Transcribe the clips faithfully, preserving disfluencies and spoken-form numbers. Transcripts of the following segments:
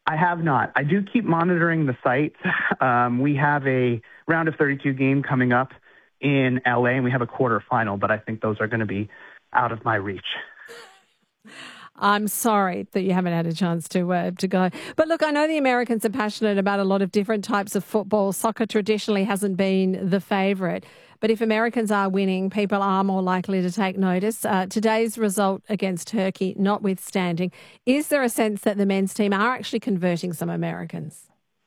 I have not. I do keep monitoring the site. Um, we have a round of thirty-two game coming up in L A, and we have a quarterfinal, but I think those are going to be out of my reach. I'm sorry that you haven't had a chance to uh, to go. But look, I know the Americans are passionate about a lot of different types of football. Soccer traditionally hasn't been the favourite. But if Americans are winning, people are more likely to take notice. Uh, today's result against Turkey notwithstanding, is there a sense that the men's team are actually converting some Americans?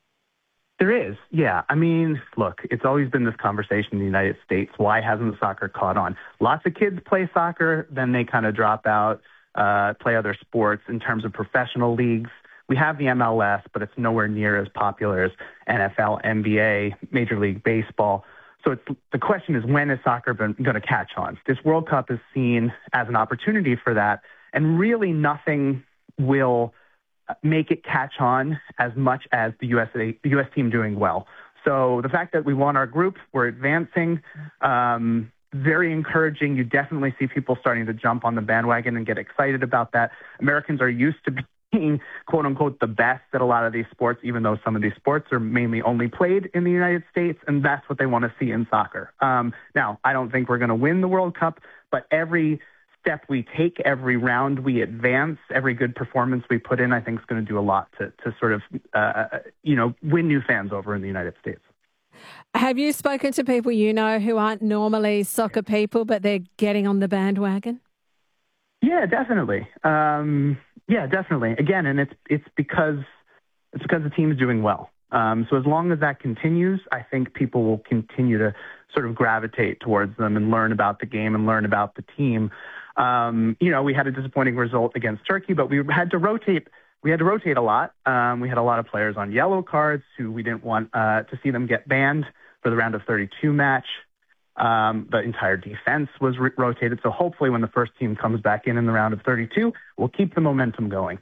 There is, yeah. I mean, look, it's always been this conversation in the United States. Why hasn't soccer caught on? Lots of kids play soccer, then they kind of drop out. Uh, play other sports in terms of professional leagues. We have the M L S, but it's nowhere near as popular as N F L, N B A, Major League Baseball. So it's, the question is, when is soccer going to catch on? This World Cup is seen as an opportunity for that, and really nothing will make it catch on as much as the U S A, the U S team doing well. So the fact that we won our group, we're advancing, um, very encouraging. You definitely see people starting to jump on the bandwagon and get excited about that. Americans are used to being, quote unquote, the best at a lot of these sports, even though some of these sports are mainly only played in the United States, and that's what they want to see in soccer. Um, now, I don't think we're going to win the World Cup, but every step we take, every round we advance, every good performance we put in, I think is going to do a lot to, to sort of, uh, you know, win new fans over in the United States. Have you spoken to people you know who aren't normally soccer people, but they're getting on the bandwagon? Yeah, definitely. Um, yeah, definitely. Again, and it's it's because it's because the team is doing well. Um, so as long as that continues, I think people will continue to sort of gravitate towards them and learn about the game and learn about the team. Um, you know, we had a disappointing result against Turkey, but we had to rotate. We had to rotate a lot. Um, we had a lot of players on yellow cards who we didn't want uh, to see them get banned for the round of thirty-two match. Um, the entire defense was re- rotated. So hopefully when the first team comes back in in the round of thirty-two, we'll keep the momentum going.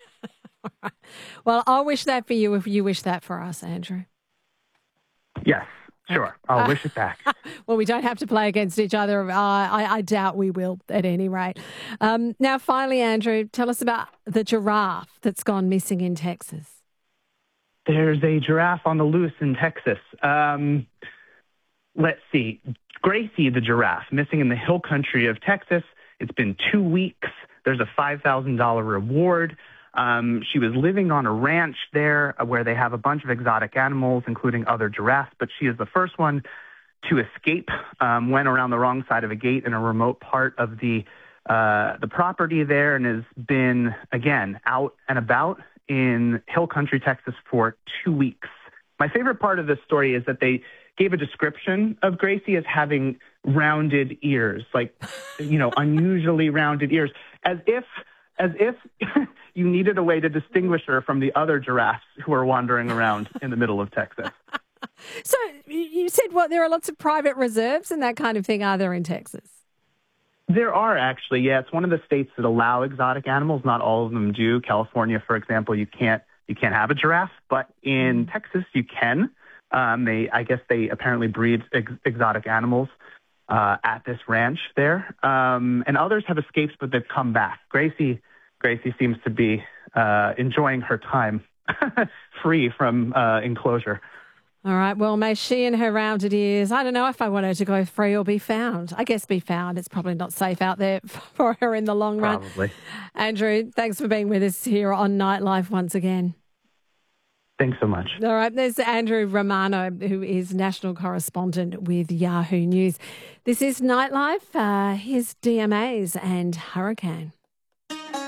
Well, I'll wish that for you if you wish that for us, Andrew. Yes, sure. I'll uh, wish it back. Well, we don't have to play against each other. Uh, I, I doubt we will at any rate. Um, now, finally, Andrew, tell us about the giraffe that's gone missing in Texas. There's a giraffe on the loose in Texas. Um, let's see. Gracie the giraffe, missing in the hill country of Texas. It's been two weeks. There's a five thousand dollars reward. Um, she was living on a ranch there where they have a bunch of exotic animals, including other giraffes, but she is the first one to escape, um, went around the wrong side of a gate in a remote part of the uh, the property there, and has been, again, out and about in Hill Country, Texas for two weeks. My favorite part of this story is that they gave a description of Gracie as having rounded ears, like, you know, unusually rounded ears, as if as if you needed a way to distinguish her from the other giraffes who are wandering around in the middle of Texas. So you said, what, there are lots of private reserves and that kind of thing, are there, in Texas? There are actually, yeah. It's one of the states that allow exotic animals. Not all of them do. California, for example, you can't you can't have a giraffe, but in Texas you can. Um, they, I guess, they apparently breed ex- exotic animals uh, at this ranch there, um, and others have escaped, but they've come back. Gracie, Gracie seems to be uh, enjoying her time free from uh, enclosure. All right, well, may she and her rounded ears, I don't know if I want her to go free or be found. I guess be found. It's probably not safe out there for her in the long run. Probably. Andrew, thanks for being with us here on Nightlife once again. Thanks so much. All right, there's Andrew Romano, who is national correspondent with Yahoo News. This is Nightlife. Uh, here's D M As and Hurricane.